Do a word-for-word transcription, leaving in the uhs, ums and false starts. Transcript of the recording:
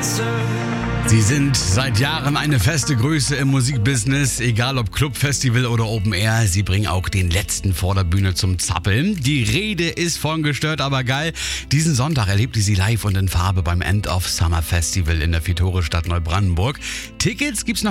Sie sind seit Jahren eine feste Größe im Musikbusiness, egal ob Club, Festival oder Open Air. Sie bringen auch den letzten vor der Bühne zum Zappeln. Die Rede ist von Gestört, aber geil. Diesen Sonntag erlebte sie live und in Farbe beim End of Summer Festival in der Fitore-Stadt Neubrandenburg. Tickets gibt's noch